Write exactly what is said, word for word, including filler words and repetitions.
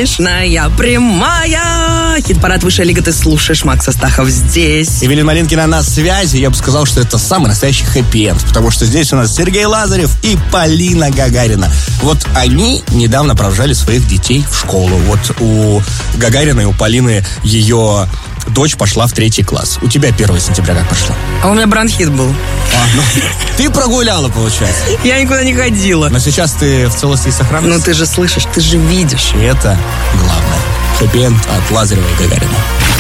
Финишная прямая. Хит-парад «Высшая лига». Ты слушаешь. Макс Астахов здесь. Эвелина Малинкина на связи. Я бы сказал, что это самый настоящий хэппи-энд, потому что здесь у нас Сергей Лазарев и Полина Гагарина. Вот они недавно провожали своих детей в школу. Вот у Гагариной, у Полины ее дочь пошла в третий класс. У тебя первого сентября как прошло? А у меня бронхит был. А, ну, ты прогуляла, получается. Я никуда не ходила. Но сейчас ты в целости и сохранности. Ну ты же слышишь, ты же видишь. И это главное. Хэппи-энд от Лазарева и Гагарина.